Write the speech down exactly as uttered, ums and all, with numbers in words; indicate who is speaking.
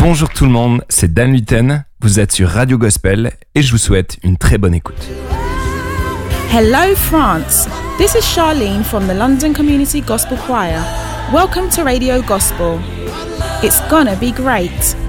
Speaker 1: Bonjour tout le monde, c'est Dan Luten, vous êtes sur Radio Gospel et je vous souhaite une très bonne écoute.
Speaker 2: Hello France, this is Charlene from the London Community Gospel Choir. Welcome to Radio Gospel. It's gonna be great.